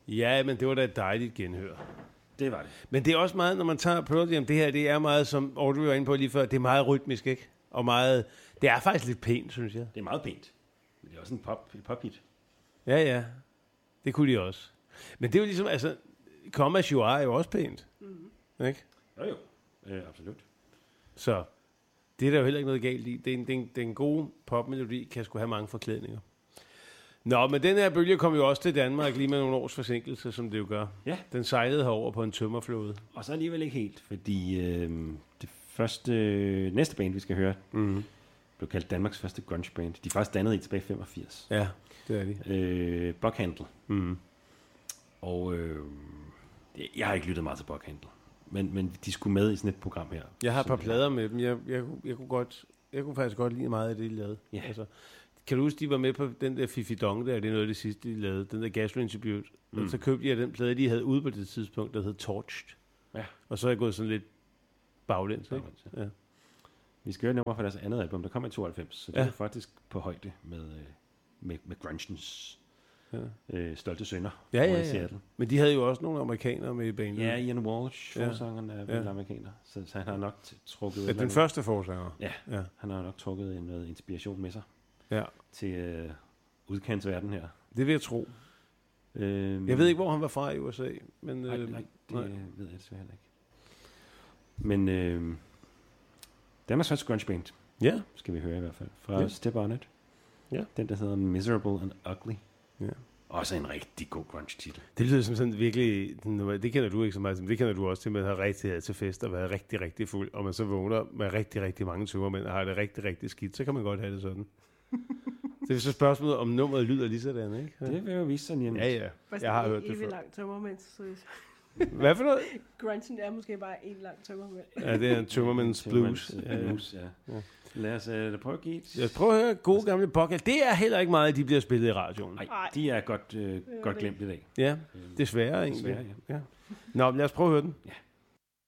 Ja, men det var da et dejligt genhør. Det var det. Men det er også meget, når man tager Pearl Jam, det her, det er meget, som Audrey var inde på lige før, det er meget rytmisk, ikke? Og meget, det er faktisk lidt pænt, synes jeg. Det er meget pænt. Men det er også en pop-hit. Ja. Det kunne de også. Men det er jo ligesom, altså, Come As You Are er jo også pænt. Mm-hmm. Ikke? Jo. Absolut. Så det er der jo heller ikke noget galt i. Det er en god popmelodi, kan sgu have mange forklædninger. Nå, men den her bølge kom jo også til Danmark lige med nogle års forsinkelse, som det jo gør. Ja. Den sejlede herover på en tømmerflåde. Og så alligevel ikke helt, fordi det næste band, vi skal høre, blev kaldt Danmarks første grunge band. De faktisk dannede i tilbage i 85. Ja, det er de. Buckhandle. Og jeg har ikke lyttet meget til Buckhandle, men de skulle med i sådan et program her. Jeg har et par plader med dem. Jeg kunne faktisk godt lide meget af det, de lavede. Ja. Altså, kan du huske, de var med på den der Fifi Dong der, det er noget af det sidste, de lavede, den der Gasoline Tribute. Og så købte jeg den plade, de havde ude på det tidspunkt, der hed Torched. Ja. Og så er jeg gået sådan lidt baglæns, ikke? Ja. Vi skal høre nummer fra deres andet album, der kom i 92, så det er faktisk på højde med grungens stolte sønner. Ja. Men de havde jo også nogle amerikanere med i bandet. Ja, Ian Walsh, forsangeren er vel amerikaner, så han har nok trukket... Ja, den første forsanger. Ja, han har nok trukket noget inspiration med sig. Ja. Til udkantsverden her. Det vil jeg tro. Jeg ved ikke, hvor han var fra i USA. Men, nej, det ved jeg desværre ikke. Men Danmarks første grunge band, skal vi høre i hvert fald, fra Step On It. Ja. Den, der hedder Miserable and Ugly. Ja. Også en rigtig god grunge-titel. Det lyder som sådan virkelig, det kender du ikke så meget, det kender du også til, med at have rigtig til fest og været rigtig, rigtig fuld, og man så vågner med rigtig, rigtig mange tømmermænd og har det rigtig, rigtig skidt, så kan man godt have det sådan. Det er så spørgsmålet, om nummeret lyder lige sådan, ikke? Ja. Det vil jo vise sig nemt. Ja. Jeg har hørt det før. Lang tømmermænd, så hvad for noget? Grunchen er måske bare en lang tømmermænd. Ja, det er en tømmermænds blues. Ja. Lad os prøve at give et... Jeg prøver at høre gode gamle Buckhandle. Det er heller ikke meget, de bliver spillet i radioen. Nej, de er godt glemt i dag. Ja, desværre egentlig. Ja. Nå, lad os prøve at høre den. Ja.